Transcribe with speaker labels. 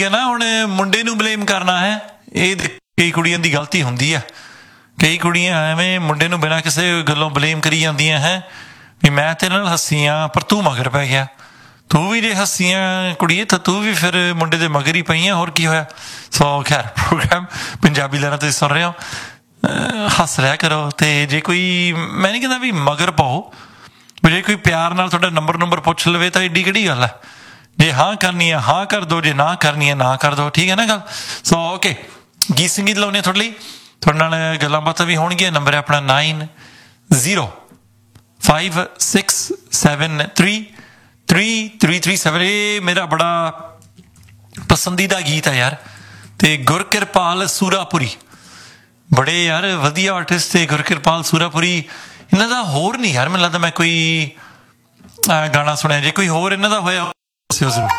Speaker 1: ਨਾ ਹੁਣ ਮੁੰਡੇ ਨੂੰ ਬਲੇਮ ਕਰਨਾ ਹੈ, ਇਹ ਕਈ ਕੁੜੀਆਂ ਦੀ ਗਲਤੀ ਹੁੰਦੀ ਆ। ਕਈ ਕੁੜੀਆਂ ਐਵੇਂ ਮੁੰਡੇ ਨੂੰ ਬਿਨਾਂ ਕਿਸੇ ਗੱਲੋਂ ਬਲੇਮ ਕਰੀ ਜਾਂਦੀਆਂ ਹੈ ਵੀ ਮੈਂ ਤੇਰੇ ਨਾਲ ਹੱਸੀ ਹਾਂ ਪਰ ਤੂੰ ਮਗਰ ਪੈ ਗਿਆ। ਤੂੰ ਵੀ ਜੇ ਹੱਸੀਆਂ ਕੁੜੀਏ ਤਾਂ ਤੂੰ ਵੀ ਫਿਰ ਮੁੰਡੇ ਦੇ ਮਗਰ ਹੀ ਪਈ ਆ, ਹੋਰ ਕੀ ਹੋਇਆ। ਸੋ ਖੈਰ ਪ੍ਰੋਗਰਾਮ ਪੰਜਾਬੀ ਲਹਿਰਾਂ ਤੁਸੀਂ ਸੁਣ ਰਹੇ ਹੋ, ਹੱਸ ਰਿਹਾ ਕਰੋ। ਅਤੇ ਜੇ ਕੋਈ ਮੈਂ ਨਹੀਂ ਕਹਿੰਦਾ ਵੀ ਮਗਰ ਪਾਓ, ਜੇ ਕੋਈ ਪਿਆਰ ਨਾਲ ਤੁਹਾਡਾ ਨੰਬਰ ਪੁੱਛ ਲਵੇ ਤਾਂ ਐਡੀ ਕਿਹੜੀ ਗੱਲ ਹੈ। ਜੇ ਹਾਂ ਕਰਨੀ ਹੈ ਹਾਂ ਕਰ ਦਿਓ, ਜੇ ਨਾ ਕਰਨੀ ਹੈ ਨਾ ਕਰ ਦਿਓ, ਠੀਕ ਹੈ ਨਾ ਗੱਲ। ਸੋ ਓਕੇ, ਗੀਤ ਸੰਗੀਤ ਲਾਉਂਦੇ ਤੁਹਾਡੇ ਲਈ, ਤੁਹਾਡੇ ਨਾਲ ਗੱਲਾਂ ਬਾਤਾਂ ਵੀ ਹੋਣਗੀਆਂ। ਨੰਬਰ ਹੈ ਆਪਣਾ 9056733337। ਇਹ ਮੇਰਾ ਬੜਾ ਪਸੰਦੀਦਾ ਗੀਤ ਹੈ ਯਾਰ। ਅਤੇ ਗੁਰਕਿਰਪਾਲ ਸੂਰਾਪੁਰੀ ਬੜੇ ਯਾਰ ਵਧੀਆ ਆਰਟਿਸਟ। ਅਤੇ ਗੁਰਕਿਰਪਾਲ ਸੂਰਾਪੁਰੀ ਇਹਨਾਂ ਦਾ ਹੋਰ ਨਹੀਂ ਯਾਰ ਮੈਨੂੰ ਲੱਗਦਾ ਮੈਂ ਕੋਈ ਗਾਣਾ ਸੁਣਿਆ। ਜੇ ਕੋਈ ਹੋਰ ਇਹਨਾਂ ਦਾ ਹੋਇਆ ਦੱਸਿਓ ਜ਼ਰੂਰ।